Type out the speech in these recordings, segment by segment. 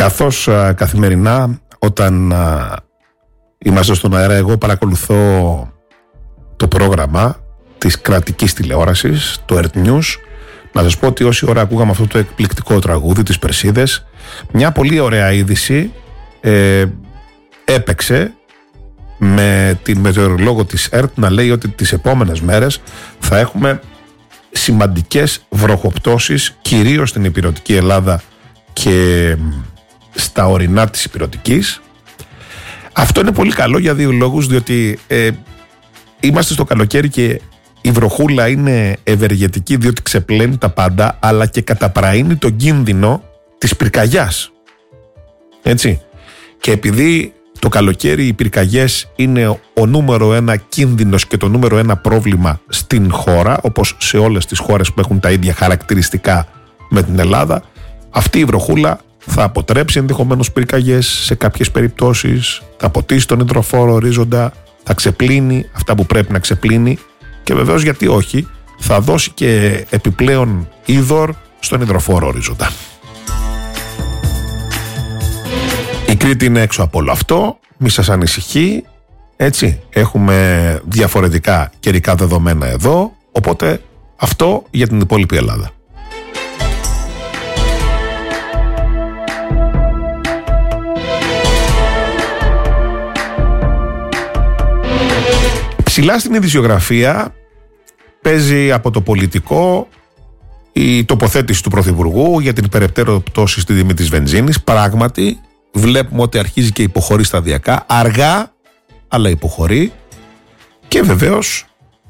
Καθώς καθημερινά όταν είμαστε στον αέρα, εγώ παρακολουθώ το πρόγραμμα της κρατικής τηλεόρασης, το Earth News. Να σας πω ότι όση ώρα ακούγαμε αυτό το εκπληκτικό τραγούδι, τις Περσίδες, μια πολύ ωραία είδηση έπαιξε με την μετεωρολόγο της ΕΡΤ να λέει ότι τις επόμενες μέρες θα έχουμε σημαντικές βροχοπτώσεις, κυρίως στην ηπειρωτική Ελλάδα και στα ορεινά της ηπειρωτικής. Αυτό είναι πολύ καλό για δύο λόγους, διότι είμαστε στο καλοκαίρι και η βροχούλα είναι ευεργετική, διότι ξεπλένει τα πάντα, αλλά και καταπραίνει τον κίνδυνο της πυρκαγιάς. Έτσι. Και επειδή το καλοκαίρι οι πυρκαγιές είναι ο νούμερο ένα κίνδυνος και το νούμερο ένα πρόβλημα στην χώρα, όπως σε όλες τις χώρες που έχουν τα ίδια χαρακτηριστικά με την Ελλάδα, αυτή η βροχούλα θα αποτρέψει ενδεχομένως πυρκαγιές σε κάποιες περιπτώσεις, θα ποτίσει τον υδροφόρο ορίζοντα, θα ξεπλύνει αυτά που πρέπει να ξεπλύνει και βεβαίως, γιατί όχι, θα δώσει και επιπλέον είδωρ στον υδροφόρο ορίζοντα. Η Κρήτη είναι έξω από όλο αυτό, μη σας ανησυχεί, έτσι, έχουμε διαφορετικά καιρικά δεδομένα εδώ, οπότε αυτό για την υπόλοιπη Ελλάδα. Ψηλά στην ειδησιογραφία παίζει από το πολιτικό η τοποθέτηση του Πρωθυπουργού για την περαιτέρω πτώση στη τιμή της βενζίνης. Πράγματι, βλέπουμε ότι αρχίζει και υποχωρεί σταδιακά, αργά, αλλά υποχωρεί. Και βεβαίως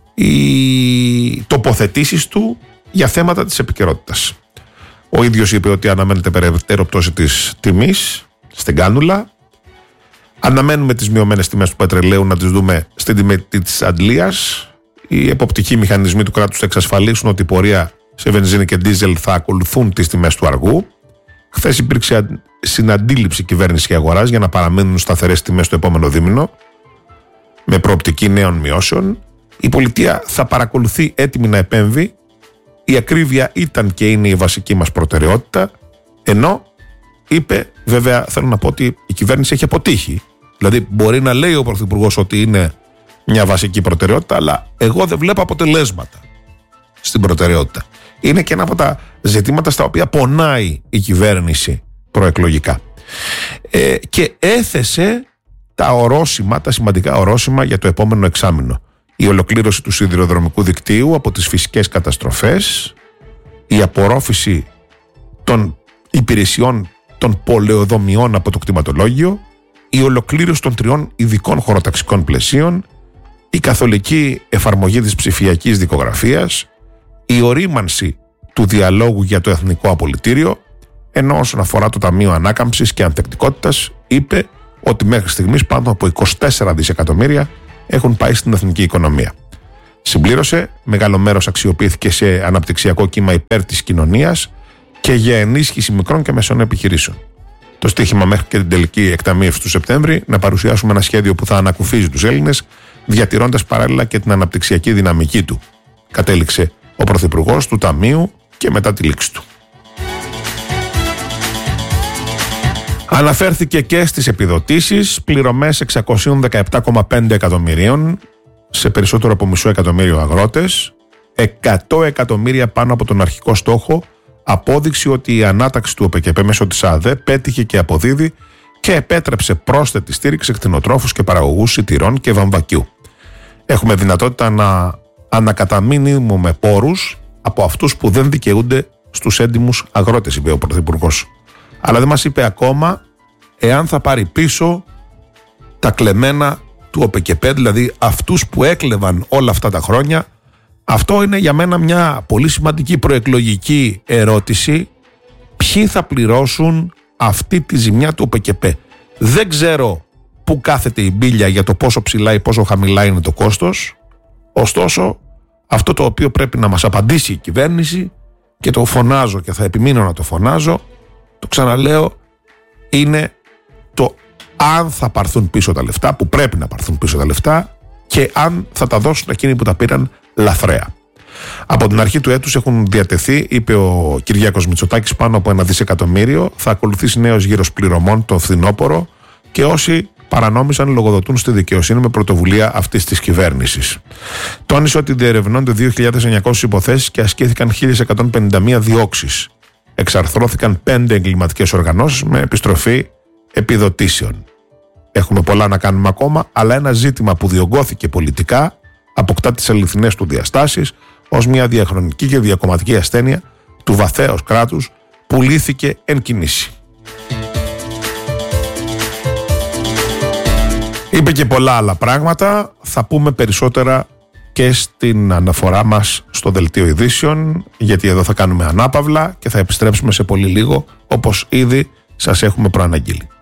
οι τοποθετήσεις του για θέματα της επικαιρότητας. Ο ίδιος είπε ότι αναμένεται περαιτέρω πτώση της τιμής στην κάνουλα. Αναμένουμε τις μειωμένες τιμές του πετρελαίου να τις δούμε στην τιμή της αντλίας. Οι εποπτικοί μηχανισμοί του κράτους θα εξασφαλίσουν ότι η πορεία σε βενζίνη και ντίζελ θα ακολουθούν τις τιμές του αργού. Χθες υπήρξε συναντήληψη κυβέρνηση και αγοράς για να παραμείνουν σταθερές τιμές το επόμενο δίμηνο, με προοπτική νέων μειώσεων. Η πολιτεία θα παρακολουθεί έτοιμη να επέμβει. Η ακρίβεια ήταν και είναι η βασική μας προτεραιότητα, ενώ είπε, βέβαια θέλω να πω ότι η κυβέρνηση έχει αποτύχει. Δηλαδή μπορεί να λέει ο Πρωθυπουργός ότι είναι μια βασική προτεραιότητα, αλλά εγώ δεν βλέπω αποτελέσματα στην προτεραιότητα. Είναι και ένα από τα ζητήματα στα οποία πονάει η κυβέρνηση προεκλογικά. Και έθεσε τα ορόσημα, τα σημαντικά ορόσημα για το επόμενο εξάμηνο. Η ολοκλήρωση του σιδηροδρομικού δικτύου από τις φυσικές καταστροφές, η απορρόφηση των υπηρεσιών των πολεοδομιών από το κτηματολόγιο, η ολοκλήρωση των 3 ειδικών χωροταξικών πλαισίων, η καθολική εφαρμογή της ψηφιακής δικογραφίας, η ορίμανση του διαλόγου για το εθνικό απολυτήριο, ενώ όσον αφορά το Ταμείο Ανάκαμψης και Ανθεκτικότητας είπε ότι μέχρι στιγμής πάνω από 24 δισεκατομμύρια έχουν πάει στην εθνική οικονομία. Συμπλήρωσε, μεγάλο μέρος αξιοποιήθηκε σε αναπτυξιακό κύμα υπέρ της κοινωνίας και για ενίσχυση μικρών και μεσών επιχειρήσεων. Το στίχημα μέχρι και την τελική εκταμείευση του Σεπτέμβρη να παρουσιάσουμε ένα σχέδιο που θα ανακουφίζει τους Έλληνες, διατηρώντας παράλληλα και την αναπτυξιακή δυναμική του, κατέληξε ο Πρωθυπουργός του Ταμείου και μετά τη λήξη του. Αναφέρθηκε και στις επιδοτήσεις, πληρωμές 617,5 εκατομμυρίων σε περισσότερο από μισό εκατομμύριο αγρότες, 100 εκατομμύρια πάνω από τον αρχικό στόχο, απόδειξη ότι η ανάταξη του ΟΠΕΚΕΠΕ μέσω της ΑΔΕ πέτυχε και αποδίδει και επέτρεψε πρόσθετη στήριξη κτηνοτρόφους και παραγωγούς σιτηρών και βαμβακιού. Έχουμε δυνατότητα να ανακαταμείνουμε πόρους από αυτούς που δεν δικαιούνται στους έντιμους αγρότες, είπε ο Πρωθυπουργός. Αλλά δεν μας είπε ακόμα εάν θα πάρει πίσω τα κλεμμένα του ΟΠΕΚΕΠΕ, δηλαδή αυτούς που έκλεβαν όλα αυτά τα χρόνια. Αυτό είναι για μένα μια πολύ σημαντική προεκλογική ερώτηση. Ποιοι θα πληρώσουν αυτή τη ζημιά του ΟΠΕΚΕΠΕ? Δεν ξέρω πού κάθεται η μπίλια για το πόσο ψηλά ή πόσο χαμηλά είναι το κόστος. Ωστόσο, αυτό το οποίο πρέπει να μας απαντήσει η κυβέρνηση, και το φωνάζω και θα επιμείνω να το φωνάζω, το ξαναλέω, είναι το αν θα πάρθουν πίσω τα λεφτά, που πρέπει να πάρθουν πίσω τα λεφτά, και αν θα τα δώσουν εκείνοι που τα πήραν λαθρέα. Από την αρχή του έτους έχουν διατεθεί, είπε ο Κυριάκος Μητσοτάκης, πάνω από 1 δισεκατομμύριο. Θα ακολουθήσει νέος γύρος πληρωμών το φθινόπωρο και όσοι παρανόμησαν λογοδοτούν στη δικαιοσύνη με πρωτοβουλία αυτής της κυβέρνησης. Τόνισε ότι διερευνώνται 2.900 υποθέσεις και ασκήθηκαν 1.151 διώξεις. Εξαρθρώθηκαν 5 εγκληματικές οργανώσεις με επιστροφή επιδοτήσεων. Έχουμε πολλά να κάνουμε ακόμα, αλλά ένα ζήτημα που διωγγώθηκε πολιτικά αποκτά τις αληθινές του διαστάσεις ως μια διαχρονική και διακομματική ασθένεια του βαθέως κράτους που λύθηκε εν κινήσει. Είπε και πολλά άλλα πράγματα, θα πούμε περισσότερα και στην αναφορά μας στο Δελτίο Ειδήσεων, γιατί εδώ θα κάνουμε ανάπαυλα και θα επιστρέψουμε σε πολύ λίγο, όπως ήδη σας έχουμε προαναγγείλει.